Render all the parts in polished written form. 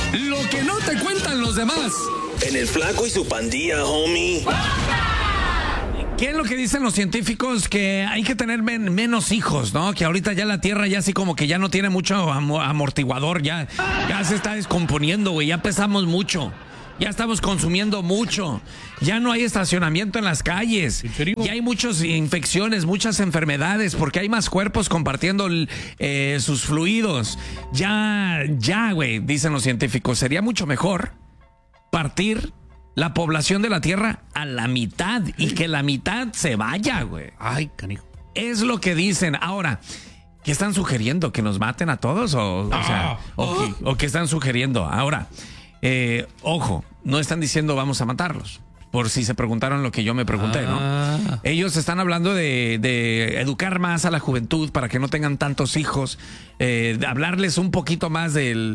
Lo que no te cuentan los demás. En el Flaco y su pandilla, homie. ¿Qué es lo que dicen los científicos? Que hay que tener menos hijos, ¿no? Que ahorita ya la Tierra ya así como que ya no tiene mucho amortiguador, ya se está descomponiendo, güey, ya pesamos mucho. Ya estamos consumiendo mucho. Ya no hay estacionamiento en las calles. ¿En serio? Ya hay muchas infecciones, muchas enfermedades, porque hay más cuerpos compartiendo sus fluidos. Ya, güey, dicen los científicos, sería mucho mejor partir la población de la Tierra a la mitad y que la mitad se vaya, güey. Ay, canijo. Es lo que dicen. Ahora, ¿qué están sugiriendo? ¿Que nos maten a todos? ¿O qué están sugiriendo? Ahora, ojo, no están diciendo vamos a matarlos. Por si se preguntaron lo que yo me pregunté, ¿no? Ellos están hablando de educar más a la juventud para que no tengan tantos hijos, de hablarles un poquito más del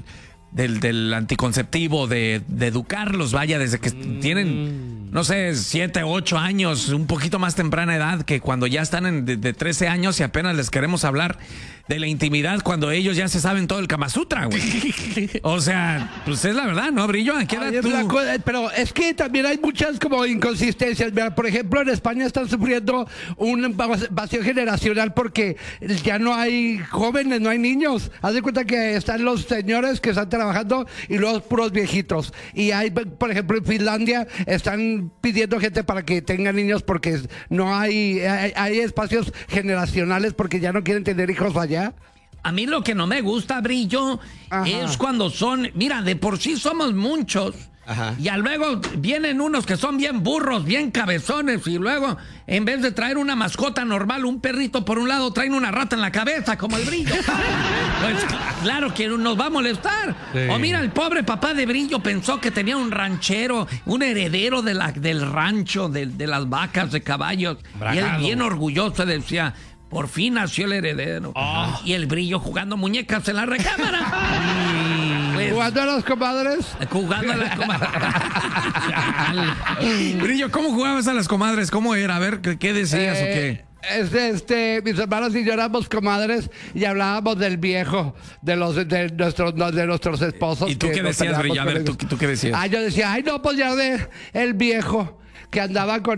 anticonceptivo, de educarlos, vaya, desde que tienen, no sé, 7, 8 años, un poquito más temprana edad, que cuando ya están de 13 años y apenas les queremos hablar de la intimidad cuando ellos ya se saben todo el Kama Sutra, güey. O sea, pues es la verdad, ¿no, Brillo? ¿A qué edad tú? Pero es que también hay muchas como inconsistencias. Mira, por ejemplo, en España están sufriendo un vacío generacional porque ya no hay jóvenes, no hay niños. Haz de cuenta que están los señores que están trabajando y los puros viejitos. Y hay, por ejemplo, en Finlandia están pidiendo gente para que tengan niños porque no hay espacios generacionales porque ya no quieren tener hijos allá. A mí lo que no me gusta, Brillo, es cuando son... Mira, de por sí somos muchos. Ajá. Y luego vienen unos que son bien burros, bien cabezones. Y luego, en vez de traer una mascota normal, un perrito por un lado, traen una rata en la cabeza, como el Brillo. Pues claro que nos va a molestar. Sí. O mira, el pobre papá de Brillo pensó que tenía un ranchero, un heredero del rancho, de las vacas, de caballos. Bragado. Y él bien orgulloso decía... Por fin nació el heredero. Y el Brillo jugando muñecas en la recámara. Pues, ¿jugando a las comadres? Jugando a las comadres. Brillo, ¿cómo jugabas a las comadres? ¿Cómo era? A ver, ¿qué decías o qué? Mis hermanos y yo éramos comadres y hablábamos del viejo, de nuestros esposos. ¿Y tú qué decías, Brillo? A ver, ¿tú qué decías? Yo decía, no, pues ya el viejo que andaba con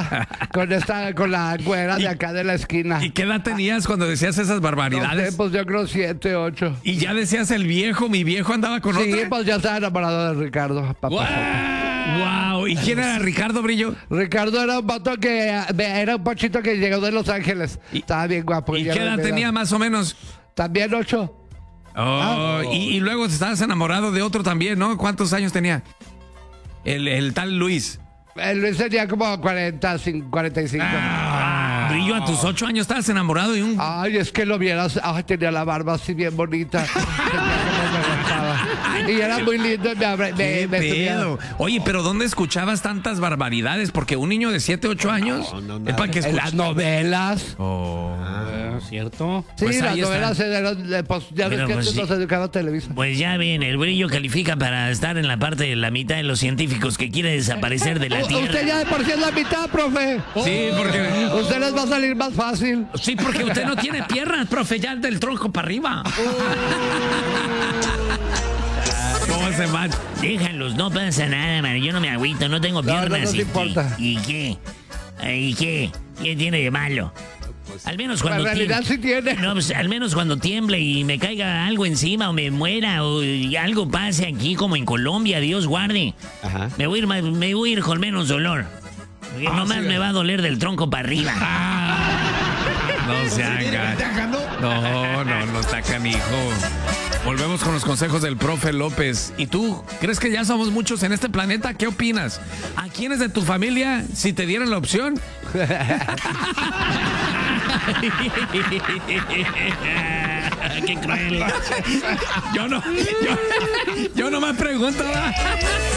la güera de acá de la esquina. ¿Y qué edad tenías cuando decías esas barbaridades? No sé, pues yo creo 7, 8. ¿Y ya decías el viejo, mi viejo andaba con otra? Sí, pues ya estaba enamorado de Ricardo. Wow. ¿Y quién era Ricardo, Brillo? Ricardo era un vato era un pochito que llegó de Los Ángeles. Estaba bien guapo. ¿Y qué edad tenía más o menos? También 8. Y luego estabas enamorado de otro también, ¿no? ¿Cuántos años tenía? El tal Luis. Luis tenía como 45. Brillo, a tus 8 años estabas enamorado de un... Ay, es que lo vieras. Ay, tenía la barba así bien bonita. Y era muy lindo. Me Oye, pero ¿dónde escuchabas tantas barbaridades? Porque un niño de 7, 8 años... es para que en las novelas. ¿Cierto? Sí, pues las novelas ya ves que antes no se educaba Televisa. Pues ya ven, el Brillo califica para estar en la parte de la mitad de los científicos que quiere desaparecer de la Tierra. Usted ya de por sí es la mitad, profe. Sí, porque... Usted les va a salir más fácil. Sí, porque usted no tiene piernas, profe, ya del tronco para arriba. ¿Cómo se va? Déjalos, no pasa nada, man. Yo no me agüito, no tengo piernas. No te importa. ¿Y qué? ¿Y qué? ¿Qué tiene de malo? Al menos cuando en realidad sí tiene. No, pues, al menos cuando tiemble y me caiga algo encima o me muera o algo pase aquí como en Colombia, Dios guarde. Ajá. Me voy a ir con menos dolor. Porque nomás me va a doler del tronco para arriba. No se haga. No está canijo. Volvemos con los consejos del profe López. ¿Y tú crees que ya somos muchos en este planeta? ¿Qué opinas? ¿A quiénes de tu familia, si te dieran la opción? Qué cruel. Yo no me pregunto.